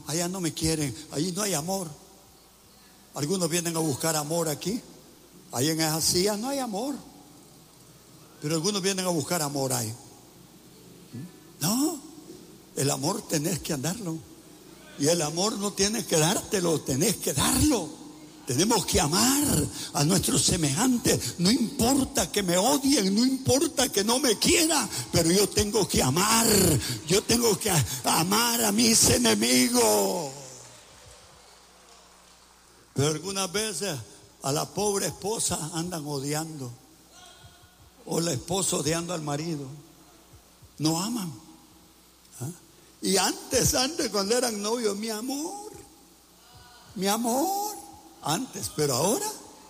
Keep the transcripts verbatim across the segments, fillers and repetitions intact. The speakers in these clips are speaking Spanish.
allá no me quieren, allí no hay amor. Algunos vienen a buscar amor aquí, ahí en esa silla no hay amor, pero algunos vienen a buscar amor ahí. No, el amor tenés que andarlo, y el amor no tienes que dártelo, tenés que darlo. Tenemos que amar a nuestros semejantes. No importa que me odien, no importa que no me quieran, pero yo tengo que amar. Yo tengo que amar a mis enemigos. Pero algunas veces a la pobre esposa andan odiando, o la esposa odiando al marido. No aman. ¿Ah? Y antes, antes cuando eran novios, mi amor, mi amor. Antes, pero ahora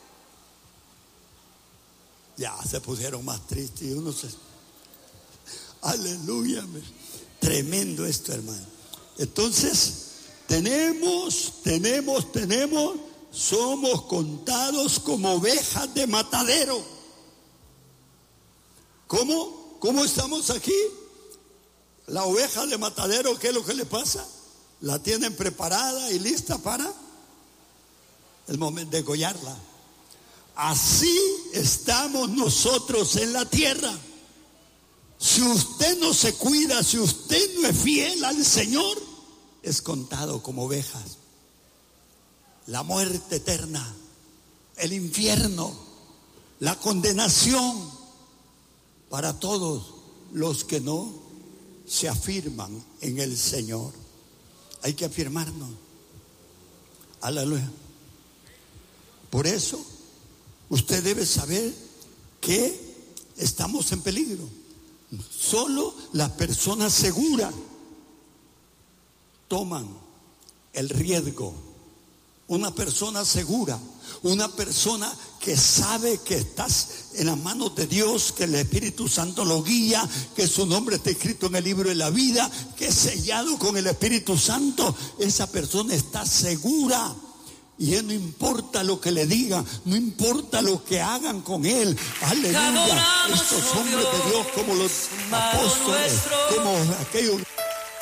ya se pusieron más tristes y uno se... Aleluya, tremendo esto, hermano. Entonces, tenemos, tenemos, tenemos, somos contados como ovejas de matadero. ¿Cómo? ¿Cómo estamos aquí? La oveja de matadero, ¿qué es lo que le pasa? La tienen preparada y lista para el momento de degollarla. Así estamos nosotros en la tierra. Si usted no se cuida, si usted no es fiel al Señor, es contado como ovejas. La muerte eterna, el infierno, la condenación para todos los que no se afirman en el Señor. Hay que afirmarnos. Aleluya. Por eso, usted debe saber que estamos en peligro. Solo las personas seguras toman el riesgo. Una persona segura, una persona que sabe que estás en las manos de Dios, que el Espíritu Santo lo guía, que su nombre está escrito en el libro de la vida, que es sellado con el Espíritu Santo. Esa persona está segura. Y él no importa lo que le digan, no importa lo que hagan con él. Aleluya. Estos hombres de Dios, como los apóstoles, como aquellos...